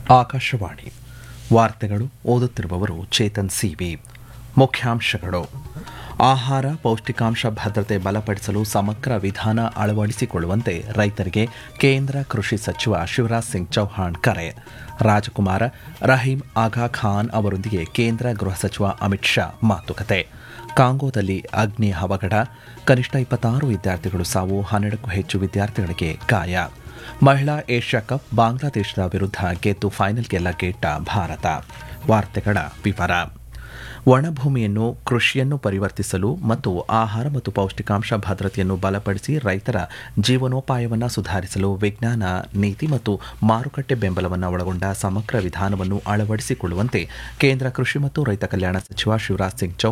ಆಕಾಶವಾಣಿ ವಾರ್ತೆಗಳು ಓದುತ್ತಿರುವವರು ಚೇತನ್ ಸಿವಿ. ಮುಖ್ಯಾಂಶಗಳು: ಆಹಾರ ಪೌಷ್ಟಿಕಾಂಶ ಭದ್ರತೆ ಬಲಪಡಿಸಲು ಸಮಗ್ರ ವಿಧಾನ ಅಳವಡಿಸಿಕೊಳ್ಳುವಂತೆ ರೈತರಿಗೆ ಕೇಂದ್ರ ಕೃಷಿ ಸಚಿವ ಶಿವರಾಜ್ ಸಿಂಗ್ ಚೌಹಾಣ್ ಕರೆ. ರಾಜಕುಮಾರ ರಹೀಂ ಆಗಾ ಖಾನ್ ಅವರೊಂದಿಗೆ ಕೇಂದ್ರ ಗೃಹ ಸಚಿವ ಅಮಿತ್ ಶಾ ಮಾತುಕತೆ. ಕಾಂಗೋದಲ್ಲಿ ಅಗ್ನಿ ಅವಘಡ, ಕನಿಷ್ಠ 26 ವಿದ್ಯಾರ್ಥಿಗಳು ಸಾವು, 12ಕ್ಕೂ ಹೆಚ್ಚು ವಿದ್ಯಾರ್ಥಿಗಳಿಗೆ ಗಾಯ. ಮಹಿಳಾ ಏಷ್ಯಾ ಕಪ್, ಬಾಂಗ್ಲಾದೇಶದ ವಿರುದ್ಧ ಗೆದ್ದು ಫೈನಲ್ಗೆ ಲಗ್ಗೆಯಿಟ್ಟ ಭಾರತ. ವಾರ್ತೆಗಳ ವಿವರ. ಒಣಭೂಮಿಯನ್ನು ಕೃಷಿಯನ್ನು ಪರಿವರ್ತಿಸಲು ಮತ್ತು ಆಹಾರ ಮತ್ತು ಪೌಷ್ಟಿಕಾಂಶ ಭದ್ರತೆಯನ್ನು ಬಲಪಡಿಸಿ ರೈತರ ಜೀವನೋಪಾಯವನ್ನು ಸುಧಾರಿಸಲು ವಿಜ್ಞಾನ, ನೀತಿ ಮತ್ತು ಮಾರುಕಟ್ಟೆ ಬೆಂಬಲವನ್ನು ಒಳಗೊಂಡ ಸಮಗ್ರ ವಿಧಾನವನ್ನು ಅಳವಡಿಸಿಕೊಳ್ಳುವಂತೆ ಕೇಂದ್ರ ಕೃಷಿ ಮತ್ತು ರೈತ ಕಲ್ಯಾಣ ಸಚಿವ ಶಿವರಾಜ್ ಸಿಂಗ್ ಚೌಹಾಣ್